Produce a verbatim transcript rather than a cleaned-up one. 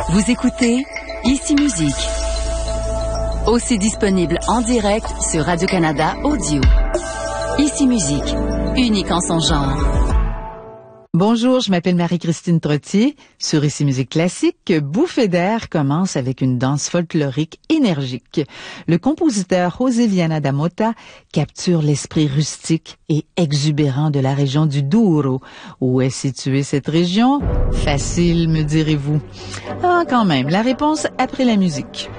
Vous écoutez Ici Musique. Aussi disponible en direct sur Radio-Canada Audio. Ici Musique, unique en son genre. Bonjour, je m'appelle Marie-Christine Trottier. Sur Ici Musique Classique, Bouffée d'air commence avec une danse folklorique énergique. Le compositeur José Viana da Mota capture l'esprit rustique et exubérant de la région du Douro. Où est située cette région? Facile, me direz-vous. Ah, quand même, la réponse après la musique.